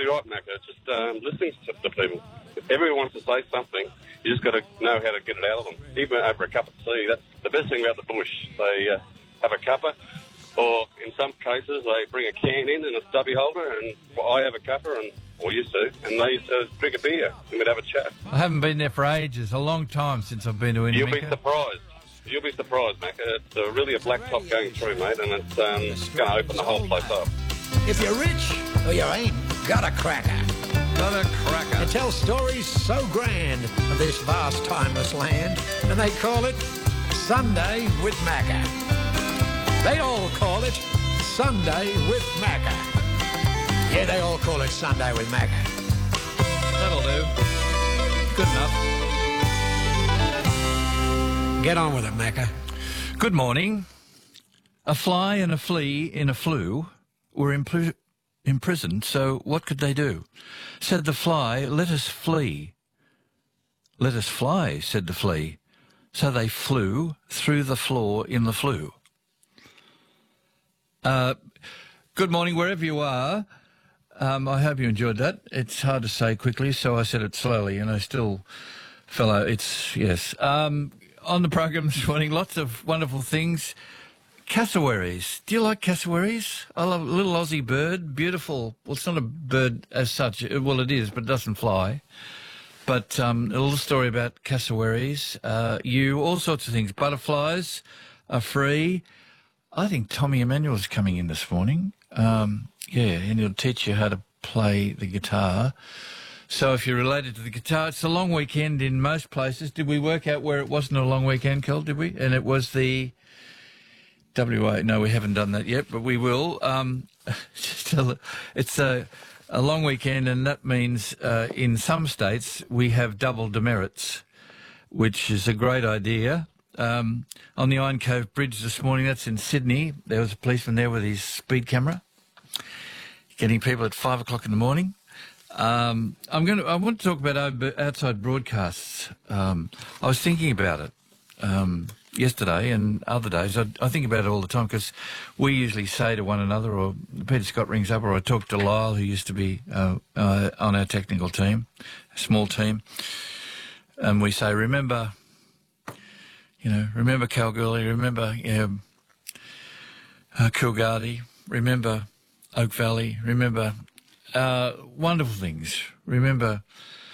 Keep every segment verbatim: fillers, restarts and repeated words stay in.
exactly right, Mac. It's just um, listening to, to people. If everyone wants to say something, you just got to know how to get it out of them. Even over a cup of tea. That's the best thing about the bush. They uh, have a cuppa, or in some cases they bring a can in and a stubby holder, and well, I have a cuppa, and or used to, and they used to drink a beer and we'd have a chat. I haven't been there for ages. A long time since I've been to Indonesia. You'll be surprised. You'll be surprised, Mac. It's uh, really a black top going through, mate, and it's um, going to open the whole place up. If you're rich or you ain't, got a cracker. Got a cracker. They tell stories so grand of this vast, timeless land, and they call it Sunday with Macca. They all call it Sunday with Macca. Yeah, they all call it Sunday with Macca. That'll do. Good enough. Get on with it, Macca. Good morning. A fly and a flea in a flue were impl- imprisoned, so what could they do? Said the fly, let us flee. Let us fly, said the flea. So they flew through the floor in the flue. Uh, good morning, wherever you are. Um, I hope you enjoyed that. It's hard to say quickly, so I said it slowly, and I still, fellow, it's, yes. Um, on the program this morning, lots of wonderful things. Cassowaries. Do you like cassowaries? I love a little Aussie bird, beautiful. Well, it's not a bird as such. Well, it is, but it doesn't fly. But um, a little story about cassowaries. Uh, you, all sorts of things. Butterflies are free. I think Tommy Emmanuel's coming in this morning. Um, yeah, and he'll teach you how to play the guitar. So if you're related to the guitar, it's a long weekend in most places. Did we work out where it wasn't a long weekend, Kel, did we? And it was the W A. No, we haven't done that yet, but we will. Um, just a, it's a, a long weekend, and that means uh, in some states we have double demerits, which is a great idea. Um, on the Iron Cove Bridge this morning, that's in Sydney, there was a policeman there with his speed camera, getting people at five o'clock in the morning. Um, I'm going to. I want to talk about outside broadcasts. Um, I was thinking about it um, yesterday and other days. I, I think about it all the time because we usually say to one another, or Peter Scott rings up, or I talk to Lyle, who used to be uh, uh, on our technical team, a small team, and we say, remember. You know, remember Kalgoorlie, remember you know, uh, Coolgardie, remember Oak Valley, remember uh, wonderful things, remember,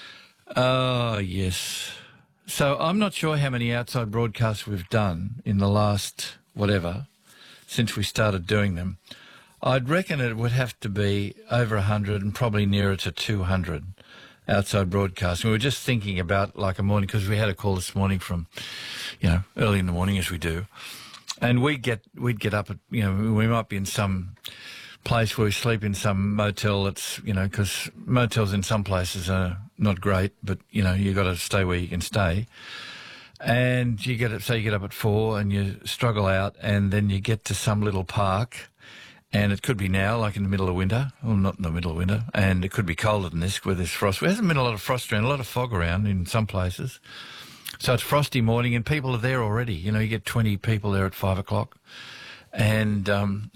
oh, yes. So I'm not sure how many outside broadcasts we've done in the last, whatever, since we started doing them. I'd reckon it would have to be over one hundred and probably nearer to two hundred. Outside broadcast. We were just thinking about like a morning, because we had a call this morning from, you know, early in the morning as we do, and we get we'd get up at, you know, we might be in some place where we sleep in some motel that's, you know, because motels in some places are not great, but you know you got to stay where you can stay, and you get it. So you get up at four and you struggle out, and then you get to some little park. And it could be now, like in the middle of winter. Well, not in the middle of winter. And it could be colder than this, where there's frost. There hasn't been a lot of frost around, a lot of fog around in some places. So it's frosty morning, and people are there already. You know, you get twenty people there at five o'clock. And um,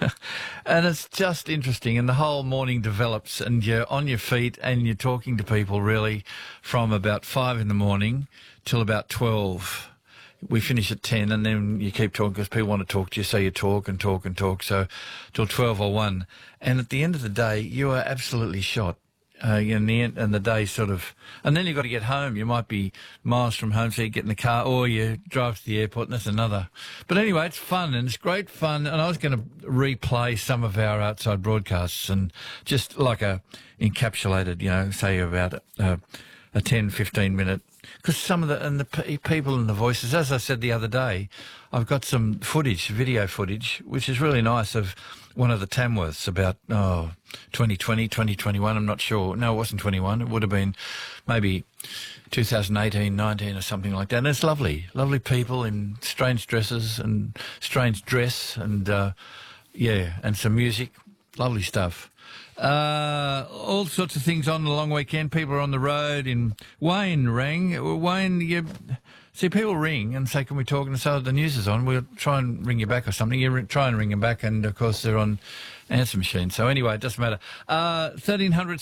and it's just interesting. And the whole morning develops, and you're on your feet, and you're talking to people, really, from about five in the morning till about twelve. We finish at ten, and then you keep talking because people want to talk to you, so you talk and talk and talk, so till twelve or one. And at the end of the day, you are absolutely shot. Uh, in the end, and the day sort of... And then you've got to get home. You might be miles from home, so you get in the car, or you drive to the airport, and that's another. But anyway, it's fun, and it's great fun. And I was going to replay some of our outside broadcasts, and just like a encapsulated, you know, say about uh, a ten, fifteen minute... Because some of the, and the p- people and the voices, as I said the other day, I've got some footage, video footage, which is really nice, of one of the Tamworths about, oh, twenty twenty, twenty twenty-one, I'm not sure. No, it wasn't twenty-one. It would have been maybe two thousand eighteen, nineteen or something like that. And it's lovely, lovely people in strange dresses and strange dress and, uh, yeah, and some music, lovely stuff. Uh, all sorts of things on the long weekend. People are on the road. In Wayne rang. Wayne, you see, people ring and say, "Can we talk?" And so the news is on. We'll try and ring you back or something. You ring, try and ring them back, and of course they're on answer machine. So anyway, it doesn't matter. Uh, thirteen hundred